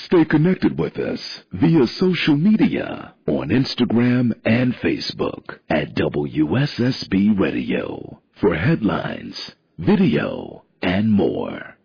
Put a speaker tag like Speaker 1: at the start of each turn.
Speaker 1: Stay connected with us via social media on Instagram and Facebook at WSSB Radio for headlines, video, and more.